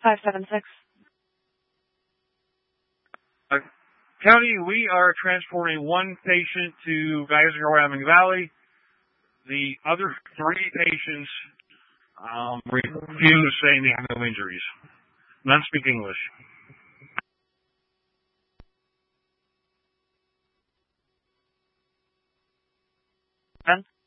576. County, we are transporting one patient to Geisinger-Wyoming Valley. The other 3 patients refuse, saying they have no injuries. None speak English. 10.